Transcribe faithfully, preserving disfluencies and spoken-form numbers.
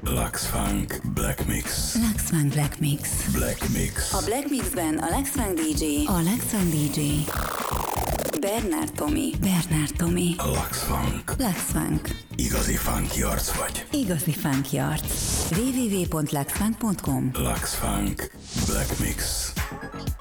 Lux Funk Black Mix. Lux Funk Black Mix. Black Mix. A Black Mixben a Lux Funk dé dzsé. A Lux Funk dé dzsé. Bernard Tomi. Bernard Tomi. Lux Funk. Lux Funk. Igazi funky arc vagy. Igazi funky arc. double-u double-u double-u pont lux funk pont com. Lux Funk Black Mix.